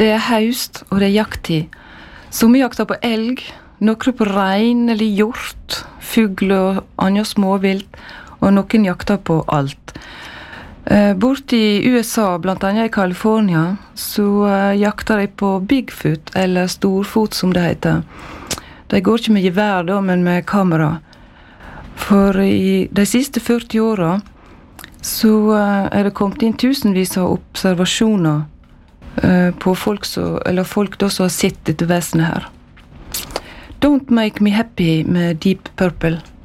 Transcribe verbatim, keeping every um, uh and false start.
Det er haust, og det er jakttid. Som jakter på elg, noen på rein eller hjort, fugl og andre småvilt, og noen jakter på alt. Bort i U S A, blant annet i California, så jakter de på Bigfoot, eller storfot som det heter. De går ikke med gevær da, men med kamera. For i de siste førti åra så er det kommet inn tusenvis av observasjoner på folk, så, eller folk da som har sett dette vesenet her. Don't Make Me Happy med Deep Purple.